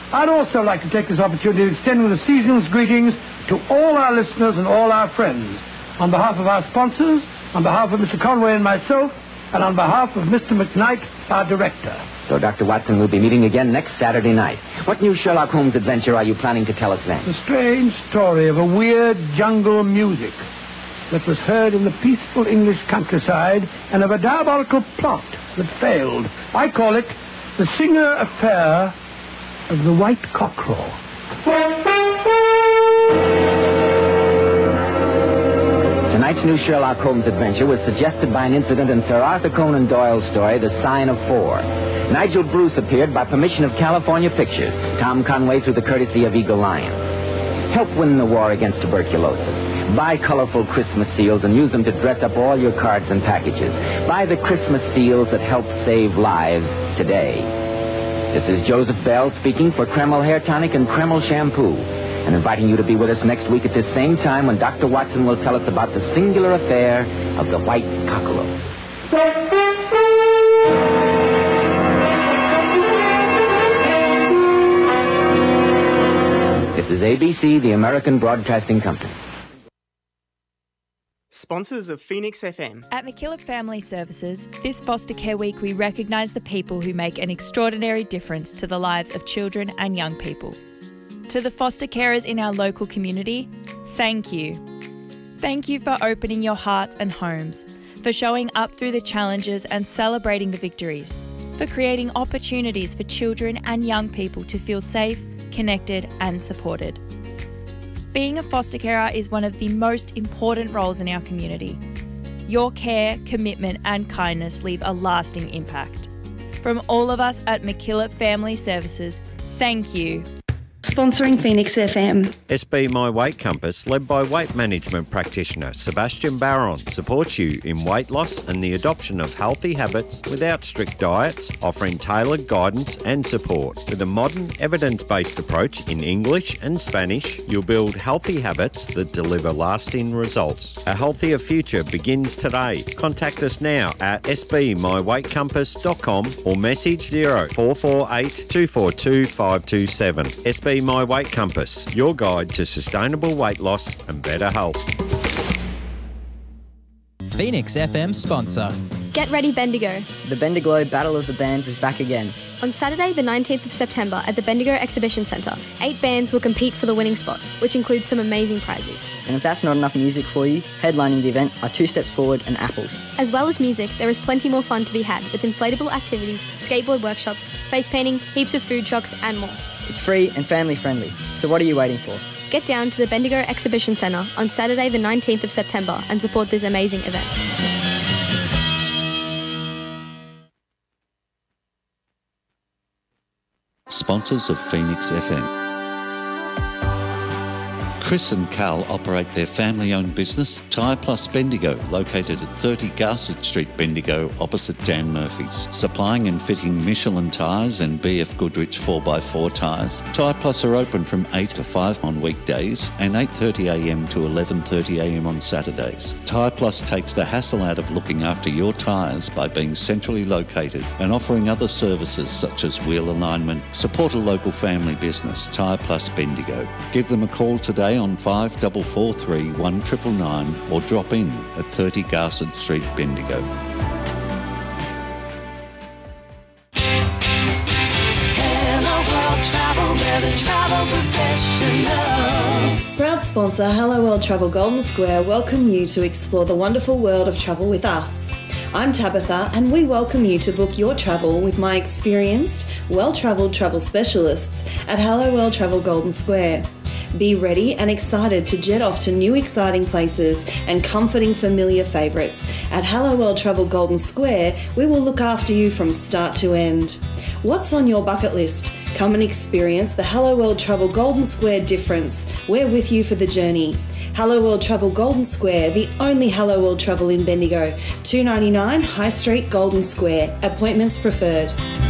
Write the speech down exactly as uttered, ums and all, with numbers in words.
I'd also like to take this opportunity of extending the season's greetings to all our listeners and all our friends. On behalf of our sponsors, on behalf of Mister Conway and myself, and on behalf of Mister McKnight, our director. So, Doctor Watson, we'll be meeting again next Saturday night. What new Sherlock Holmes adventure are you planning to tell us then? The strange story of a weird jungle music that was heard in the peaceful English countryside and of a diabolical plot that failed. I call it The Singer Affair of the White Cockerel. Tonight's new Sherlock Holmes adventure was suggested by an incident in Sir Arthur Conan Doyle's story, The Sign of Four. Nigel Bruce appeared by permission of California Pictures, Tom Conway through the courtesy of Eagle Lion. Help win the war against tuberculosis. Buy colorful Christmas seals and use them to dress up all your cards and packages. Buy the Christmas seals that help save lives today. This is Joseph Bell speaking for Kreml Hair Tonic and Kreml Shampoo, and inviting you to be with us next week at this same time when Doctor Watson will tell us about the singular affair of the White Cockerel. This is A B C, the American Broadcasting Company. Sponsors of Phoenix F M. At McKillop Family Services, this Foster Care Week we recognise the people who make an extraordinary difference to the lives of children and young people. To the foster carers in our local community, thank you. Thank you for opening your hearts and homes, for showing up through the challenges and celebrating the victories, for creating opportunities for children and young people to feel safe, connected and supported. Being a foster carer is one of the most important roles in our community. Your care, commitment and kindness leave a lasting impact. From all of us at McKillop Family Services, thank you. Sponsoring Phoenix F M. S B My Weight Compass, led by weight management practitioner Sebastian Barron, supports you in weight loss and the adoption of healthy habits without strict diets, offering tailored guidance and support. With a modern, evidence-based approach in English and Spanish, you'll build healthy habits that deliver lasting results. A healthier future begins today. Contact us now at s b my weight compass dot com or message zero four four eight two four two five two seven. S B My Weight Compass, your guide to sustainable weight loss and better health. Phoenix F M sponsor. Get ready, Bendigo. The Bendigo Battle of the Bands is back again. On Saturday, the nineteenth of September at the Bendigo Exhibition Centre, eight bands will compete for the winning spot, which includes some amazing prizes. And if that's not enough music for you, headlining the event are Two Steps Forward and Apples. As well as music, there is plenty more fun to be had with inflatable activities, skateboard workshops, face painting, heaps of food trucks and more. It's free and family friendly, so what are you waiting for? Get down to the Bendigo Exhibition Centre on Saturday the nineteenth of September and support this amazing event. Sponsors of Phoenix F M. Chris and Carl operate their family-owned business, Tyre Plus Bendigo, located at thirty Garsett Street, Bendigo, opposite Dan Murphy's. Supplying and fitting Michelin tyres and B F Goodrich four by four tyres. Tyre Plus are open from eight to five on weekdays and eight thirty a m to eleven thirty a m on Saturdays. Tyre Plus takes the hassle out of looking after your tyres by being centrally located and offering other services such as wheel alignment. Support a local family business, Tyre Plus Bendigo. Give them a call today on five four four three one nine nine nine or drop in at thirty Garsett Street, Bendigo. Hello World Travel, we're the travel professionals. Proud sponsor Hello World Travel Golden Square welcome you to explore the wonderful world of travel with us. I'm Tabitha and we welcome you to book your travel with my experienced, well-travelled travel specialists at Hello World Travel Golden Square. Be ready and excited to jet off to new exciting places and comforting familiar favourites. At Hello World Travel Golden Square, we will look after you from start to end. What's on your bucket list? Come and experience the Hello World Travel Golden Square difference. We're with you for the journey. Hello World Travel Golden Square, the only Hello World Travel in Bendigo. two ninety-nine High Street, Golden Square. Appointments preferred.